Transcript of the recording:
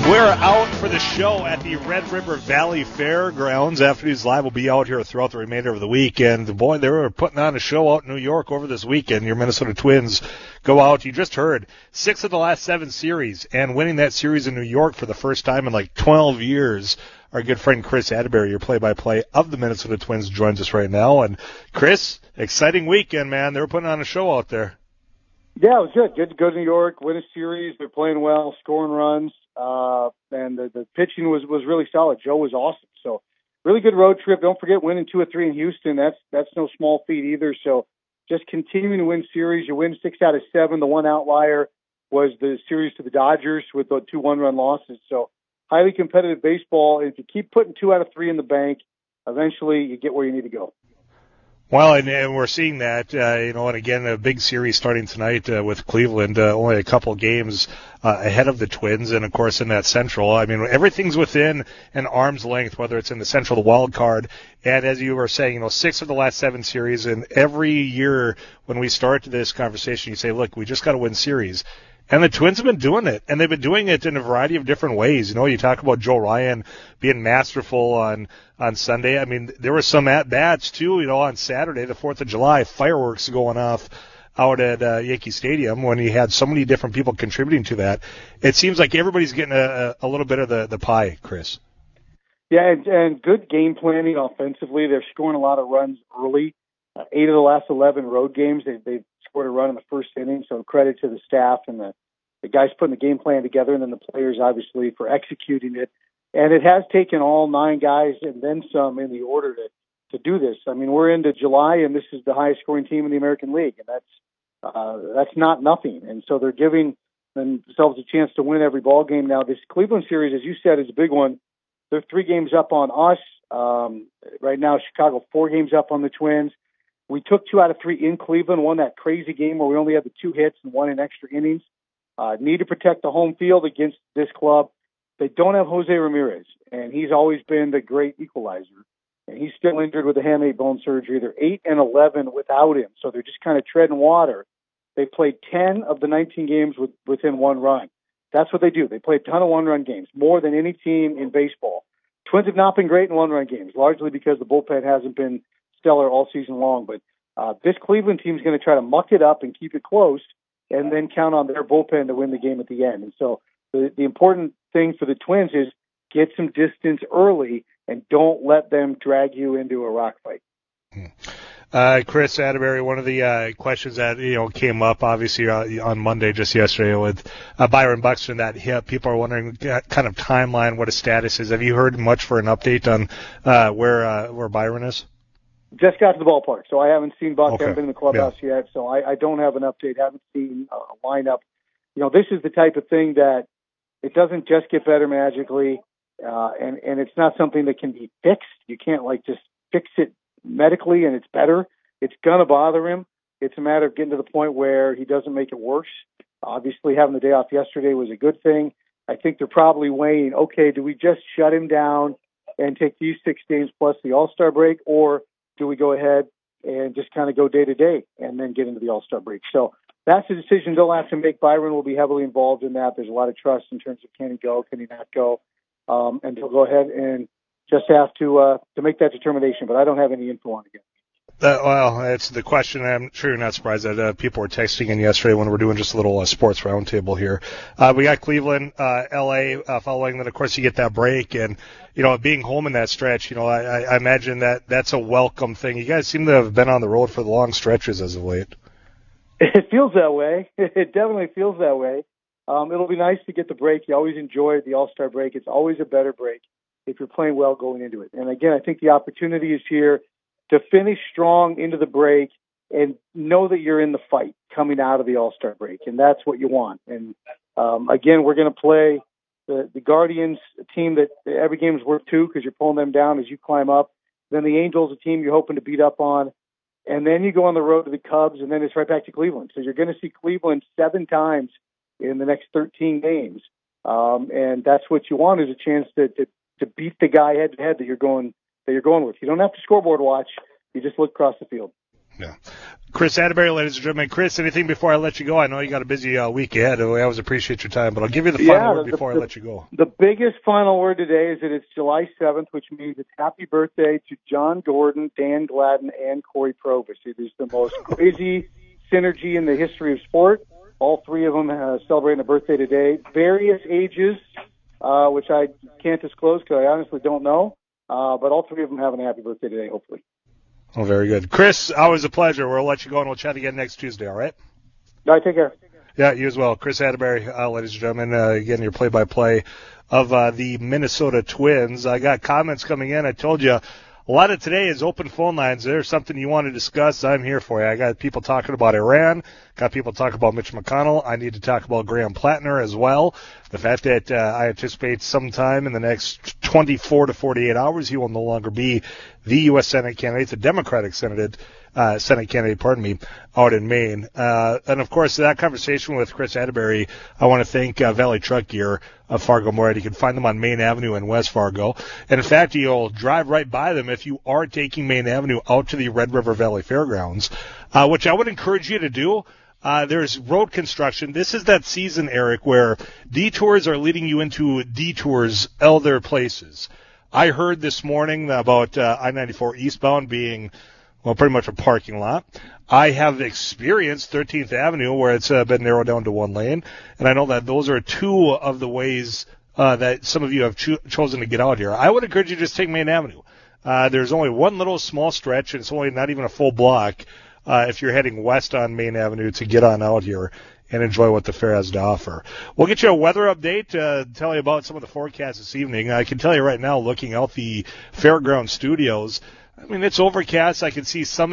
We're out for the show at the Red River Valley Fairgrounds. Afternoons Live will be out here throughout the remainder of the week. And boy, they were putting on a show out in New York over this weekend. Your Minnesota Twins go out. You just heard 6 of the last 7 series, and winning that series in New York for the first time in like 12 years. Our good friend Chris Atterbury, your play-by-play of the Minnesota Twins, joins us right now. And Chris, exciting weekend, man. They were putting on a show out there. Yeah, it was good. Good to go to New York, win a series. They're playing well, scoring runs. And the pitching was really solid. Joe was awesome. So really good road trip. Don't forget winning 2 of 3 in Houston. That's no small feat either. So just continuing to win series. You win 6 out of 7. The one outlier was the series to the Dodgers with the 2 one-run losses. So highly competitive baseball. If you keep putting 2 out of 3 in the bank, eventually you get where you need to go. Well, and we're seeing that, and again, a big series starting tonight with Cleveland, only a couple games ahead of the Twins, and, of course, in that Central. I mean, everything's within an arm's length, whether it's in the Central, the wild card, and as you were saying, 6 of the last 7 series, and every year when we start this conversation, you say, look, we just got to win series. And the Twins have been doing it, and they've been doing it in a variety of different ways. You talk about Joe Ryan being masterful on Sunday. I mean, there were some at-bats, too, on Saturday, the 4th of July, fireworks going off out at Yankee Stadium when you had so many different people contributing to that. It seems like everybody's getting a little bit of the pie, Chris. Yeah, and good game planning offensively. They're scoring a lot of runs early. 8 of the last 11 road games, they've scored a run in the first inning, so credit to the staff and the guys putting the game plan together, and then the players, obviously, for executing it. And it has taken all 9 guys and then some in the order to do this. I mean, we're into July, and this is the highest-scoring team in the American League, and that's not nothing. And so they're giving themselves a chance to win every ball game. Now, this Cleveland series, as you said, is a big one. They're 3 games up on us. Right now, Chicago 4 games up on the Twins. We took 2 out of 3 in Cleveland, won that crazy game where we only had the 2 hits and 1 in extra innings. Need to protect the home field against this club. They don't have Jose Ramirez, and he's always been the great equalizer. And he's still injured with a hamate bone surgery. They're 8-11 without him, so they're just kind of treading water. They played 10 of the 19 games within 1 run. That's what they do. They play a ton of 1-run games, more than any team in baseball. Twins have not been great in 1-run games, largely because the bullpen hasn't been stellar all season long. But this Cleveland team is going to try to muck it up and keep it close and then count on their bullpen to win the game at the end. And so the important thing for the Twins is get some distance early and don't let them drag you into a rock fight. Chris Atterbury, one of the questions that came up obviously on Monday just yesterday with Byron Buxton, that hip. People are wondering kind of timeline, what his status is. Have you heard much for an update on where Byron is? Just got to the ballpark, so I haven't seen Buck. Okay. Haven't been in the clubhouse yet, so I don't have an update. Haven't seen a lineup. This is the type of thing that it doesn't just get better magically, and it's not something that can be fixed. You can't just fix it medically and it's better. It's gonna bother him. It's a matter of getting to the point where he doesn't make it worse. Obviously, having the day off yesterday was a good thing. I think they're probably weighing, okay, do we just shut him down and take these 6 games plus the All-Star break, or do we go ahead and just kind of go day to day and then get into the All-Star break? So that's a decision they'll have to make. Byron will be heavily involved in that. There's a lot of trust in terms of can he go, can he not go, and they'll go ahead and just have to make that determination. But I don't have any info on it yet. Well, it's the question. I'm sure you're not surprised that people were texting in yesterday when we're doing just a little sports roundtable here. We got Cleveland, L.A. Following that. Of course, you get that break, and being home in that stretch. I imagine that's a welcome thing. You guys seem to have been on the road for the long stretches as of late. It feels that way. It definitely feels that way. It'll be nice to get the break. You always enjoy the All-Star break. It's always a better break if you're playing well going into it. And again, I think the opportunity is here to finish strong into the break and know that you're in the fight coming out of the All-Star break, and that's what you want. And again, we're going to play the Guardians, a team that every game is worth 2 because you're pulling them down as you climb up. Then the Angels, a team you're hoping to beat up on. And then you go on the road to the Cubs, and then it's right back to Cleveland. So you're going to see Cleveland 7 times in the next 13 games. And that's what you want, is a chance to beat the guy head-to-head that you're going with. You don't have to scoreboard watch. You just look across the field. Yeah. Chris Atterbury, ladies and gentlemen. Chris, anything before I let you go? I know you got a busy week ahead. I always appreciate your time, but I'll give you the final word before I let you go. The biggest final word today is that it's July 7th, which means it's happy birthday to John Gordon, Dan Gladden, and Corey Provis. It is the most crazy synergy in the history of sport. All three of them celebrating a birthday today. Various ages, which I can't disclose because I honestly don't know. But all three of them having a happy birthday today, hopefully. Oh, very good. Chris, always a pleasure. We'll let you go, and we'll chat again next Tuesday, all right? All right, take care. Yeah, you as well. Chris Atterbury, ladies and gentlemen, again, your play-by-play of the Minnesota Twins. I got comments coming in. I told you a lot of today is open phone lines. There's something you want to discuss, I'm here for you. I got people talking about Iran, got people talking about Mitch McConnell. I need to talk about Graham Plattner as well. The fact that I anticipate sometime in the next 24 to 48 hours he will no longer be the U.S. Senate candidate, the Democratic Senate candidate, out in Maine. And of course, that conversation with Chris Atterbury, I want to thank Valley Truck Gear of Fargo-Moorhead. You can find them on Main Avenue in West Fargo. And in fact, you'll drive right by them if you are taking Main Avenue out to the Red River Valley Fairgrounds, which I would encourage you to do. There's road construction. This is that season, Eric, where detours are leading you into detours other places. I heard this morning about I-94 eastbound being, well, pretty much a parking lot. I have experienced 13th Avenue where it's been narrowed down to one lane, and I know that those are two of the ways that some of you have chosen to get out here. I would encourage you to just take Main Avenue. There's only one little small stretch, and it's only not even a full block if you're heading west on Main Avenue to get on out here and enjoy what the fair has to offer. We'll get you a weather update, tell you about some of the forecasts this evening. I can tell you right now, looking out the Fairground Studios, I mean, it's overcast. I can see some